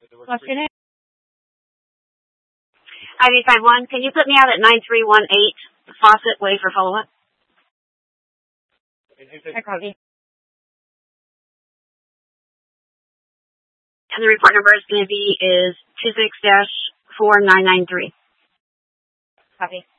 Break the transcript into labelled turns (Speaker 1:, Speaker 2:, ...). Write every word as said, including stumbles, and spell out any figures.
Speaker 1: What's your name?
Speaker 2: I V five one, can you put me out at nine three one eight Fawcett Way for follow-up?
Speaker 1: I copy.
Speaker 2: And the report number is going to be is two six dash four nine nine three.
Speaker 1: Copy.